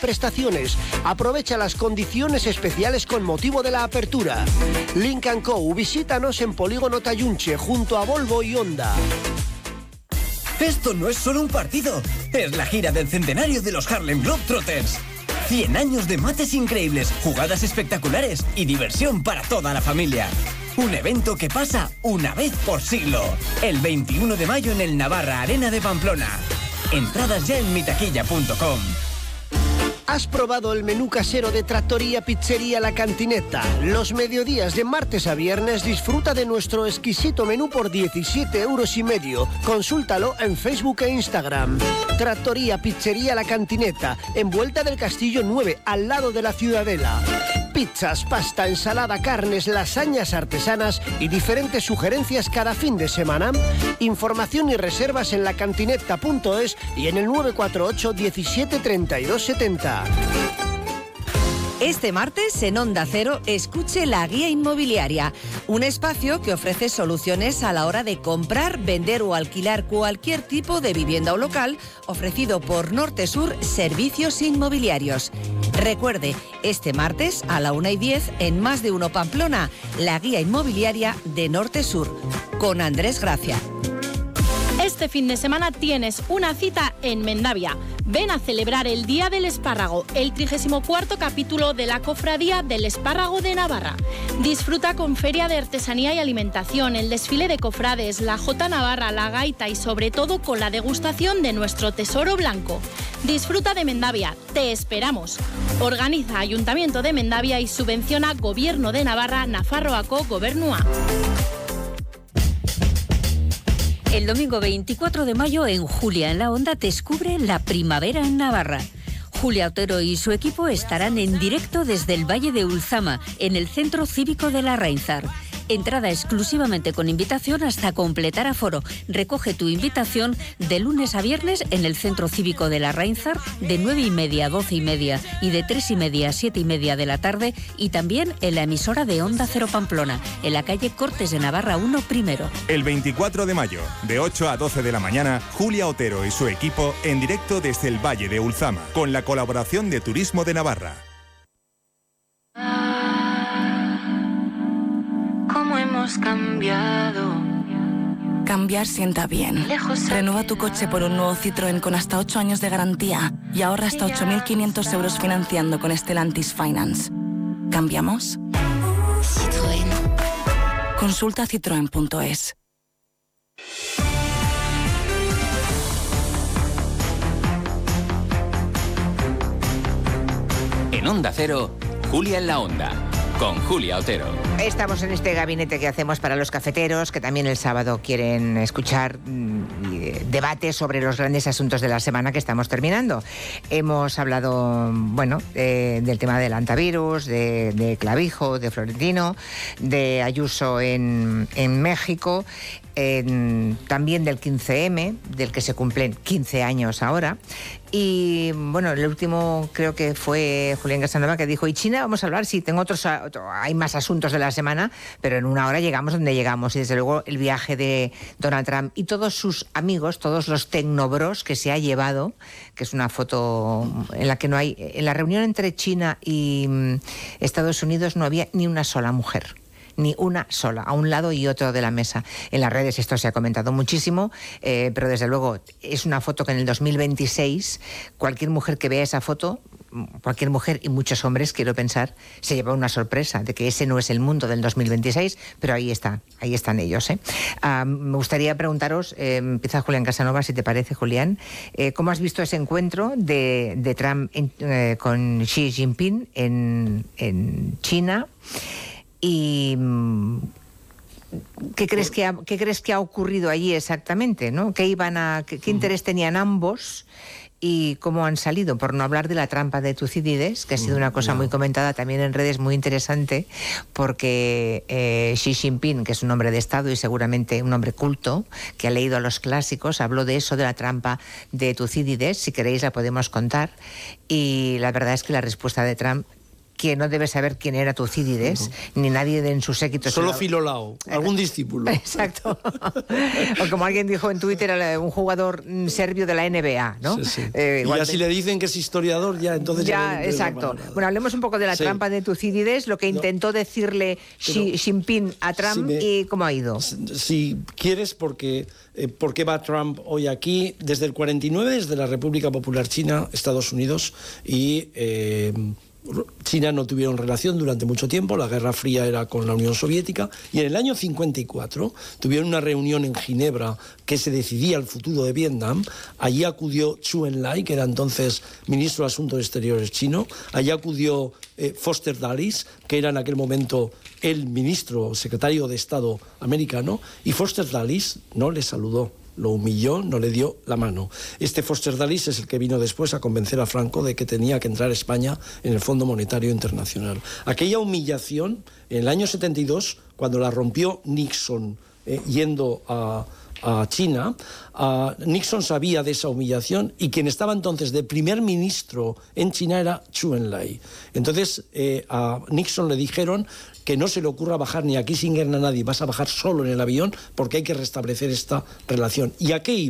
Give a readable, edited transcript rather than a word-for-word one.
prestaciones. Aprovecha las condiciones especiales con motivo de la apertura. Lynk & Co. Visítanos en Polígono Tayunche, junto a Volvo y Honda. Esto no es solo un partido, es la gira del centenario de los Harlem Globetrotters. 100 años de mates increíbles, jugadas espectaculares y diversión para toda la familia. Un evento que pasa una vez por siglo. El 21 de mayo en el Navarra Arena de Pamplona. Entradas ya en mitaquilla.com. ¿Has probado el menú casero de Trattoria Pizzería La Cantineta? Los mediodías de martes a viernes disfruta de nuestro exquisito menú por 17,5 €. Consúltalo en Facebook e Instagram. Trattoria Pizzería La Cantineta, en Vuelta del Castillo 9, al lado de la Ciudadela. Pizzas, pasta, ensalada, carnes, lasañas artesanas y diferentes sugerencias cada fin de semana. Información y reservas en lacantineta.es y en el 948 17 32 70. Este martes en Onda Cero escuche La Guía Inmobiliaria, un espacio que ofrece soluciones a la hora de comprar, vender o alquilar cualquier tipo de vivienda o local, ofrecido por Norte Sur Servicios Inmobiliarios. Recuerde, este martes a la 1:10 en Más de Uno Pamplona, La Guía Inmobiliaria de Norte Sur, con Andrés Gracia. Este fin de semana tienes una cita en Mendavia. Ven a celebrar el Día del Espárrago, el 34º capítulo de la Cofradía del Espárrago de Navarra. Disfruta con feria de artesanía y alimentación, el desfile de cofrades, la Jota Navarra, la gaita y sobre todo con la degustación de nuestro tesoro blanco. Disfruta de Mendavia, te esperamos. Organiza Ayuntamiento de Mendavia y subvenciona Gobierno de Navarra, Nafarroako Gobernua. El domingo 24 de mayo en Julia en la Onda descubre la primavera en Navarra. Julia Otero y su equipo estarán en directo desde el Valle de Ulzama, en el Centro Cívico de la Reinsar. Entrada exclusivamente con invitación hasta completar aforo. Recoge tu invitación de lunes a viernes en el Centro Cívico de la Reinsar de 9:30 a 12:30 y de 3:30 a 7:30 de la tarde, y también en la emisora de Onda Cero Pamplona, en la calle Cortes de Navarra 1 primero. El 24 de mayo, de 8 a 12 de la mañana, Julia Otero y su equipo en directo desde el Valle de Ulzama, con la colaboración de Turismo de Navarra. ¿Cómo hemos cambiado? Cambiar sienta bien. Renueva tu coche por un nuevo Citroën con hasta 8 años de garantía y ahorra hasta 8.500 € financiando con Stellantis Finance. ¿Cambiamos? Citroën. Consulta citroen.es. En Onda Cero, Julia en la Onda, con Julia Otero. Estamos en este gabinete que hacemos para los cafeteros, que también el sábado quieren escuchar debates sobre los grandes asuntos de la semana que estamos terminando. Hemos hablado, del tema del antivirus, de Clavijo, de Florentino, de Ayuso en México, también del 15M, del que se cumplen 15 años ahora. Y el último creo que fue Julián Casanova, que dijo: ¿y China? Vamos a hablar, sí, hay más asuntos de la semana, pero en una hora llegamos donde llegamos. Y desde luego el viaje de Donald Trump y todos sus amigos, todos los tecnobros que se ha llevado, que es una foto en la que no hay, en la reunión entre China y Estados Unidos no había ni una sola mujer. Ni una sola, a un lado y otro de la mesa. En las redes esto se ha comentado muchísimo, pero desde luego es una foto que en el 2026 cualquier mujer que vea esa foto, cualquier mujer y muchos hombres, quiero pensar, se lleva una sorpresa de que ese no es el mundo del 2026, pero ahí están ellos. Me gustaría preguntaros, empieza Julián Casanova, si te parece, Julián, ¿cómo has visto ese encuentro de Trump con Xi Jinping en China? ¿Y qué crees que ha ocurrido allí exactamente, ¿no? ¿Qué interés tenían ambos y cómo han salido? Por no hablar de la trampa de Tucídides, que ha sido una cosa muy comentada también en redes, muy interesante, porque Xi Jinping, que es un hombre de Estado y seguramente un hombre culto, que ha leído a los clásicos, habló de eso, de la trampa de Tucídides. Si queréis la podemos contar. Y la verdad es que la respuesta de Trump, que no debe saber quién era Tucídides, ni nadie en su séquito. Solo Filolao, algún discípulo. Exacto. O como alguien dijo en Twitter, un jugador serbio de la NBA, ¿no? Sí, sí. Y ya si le dicen que es historiador, ya entonces... Ya, exacto. Bueno, hablemos un poco de la trampa de Tucídides, lo que intentó decirle Xi Jinping a Trump y cómo ha ido. Si quieres, ¿por qué va Trump hoy aquí? Desde el 49, desde la República Popular China, Estados Unidos y China no tuvieron relación durante mucho tiempo, la Guerra Fría era con la Unión Soviética, y en el año 54 tuvieron una reunión en Ginebra que se decidía el futuro de Vietnam. Allí acudió Zhou Enlai, que era entonces ministro de Asuntos Exteriores chino, allí acudió Foster Dulles, que era en aquel momento el ministro, secretario de Estado americano, y Foster Dulles no le saludó. Lo humilló, no le dio la mano. Este Foster Dulles es el que vino después a convencer a Franco de que tenía que entrar España en el Fondo Monetario Internacional. Aquella humillación, en el año 72, cuando la rompió Nixon yendo a China, Nixon sabía de esa humillación y quien estaba entonces de primer ministro en China era Zhou Enlai. Entonces a Nixon le dijeron que no se le ocurra bajar ni a Kissinger ni a nadie, vas a bajar solo en el avión porque hay que restablecer esta relación. ¿Y a qué iba?